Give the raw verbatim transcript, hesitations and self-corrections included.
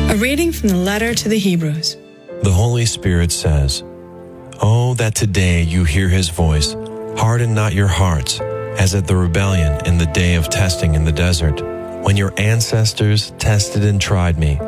A reading from the letter to the Hebrews. The Holy Spirit says, "Oh, that today you hear his voice. Harden not your hearts, as at the rebellion in the day of testing in the desert, when your ancestors tested and tried me,